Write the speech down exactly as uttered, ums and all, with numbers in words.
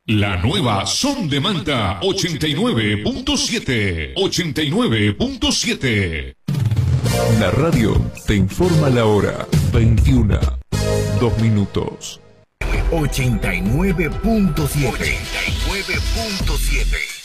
La nueva Son de Manta ochenta y nueve punto siete. ochenta y nueve punto siete. La radio te informa la hora. veintiuna, dos minutos. ochenta y nueve punto siete. ochenta y nueve punto siete.